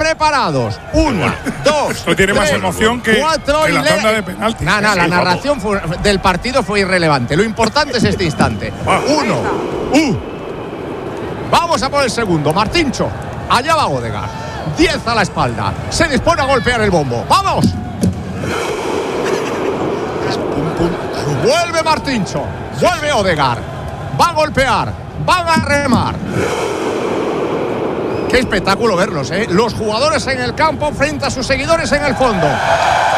preparados. 1, 2, Esto tiene 3, más emoción que 4 y la tanda de penaltis. Nada, la narración del partido fue irrelevante. Lo importante es este instante. 1. Vamos a por el segundo. Martíncho. Allá va Odegaard. 10 a la espalda. Se dispone a golpear el bombo. ¡Vamos! Vuelve Martíncho. Vuelve Odegaard. Va a golpear. Va a remar. Qué espectáculo verlos, ¿eh? Los jugadores en el campo frente a sus seguidores en el fondo.